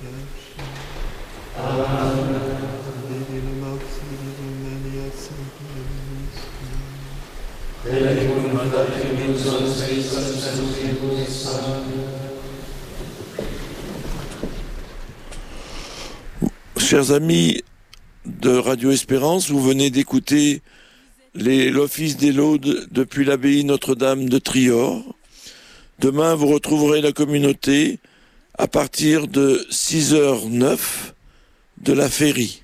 Chers amis de Radio Espérance, vous venez d'écouter l'office des laudes depuis l'abbaye Notre-Dame de Trior. Demain, vous retrouverez la communauté à partir de 6h09 de la Féerie.